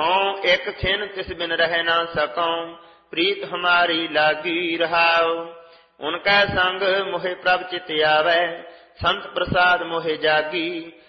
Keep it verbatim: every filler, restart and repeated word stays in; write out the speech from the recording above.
हों एक छिन तिस बिन रह ना सकों, प्रीत हमारी लागी रहाओ। उनका संग मोहे प्रभ चित आवे, संत प्रसाद मोहे जागी।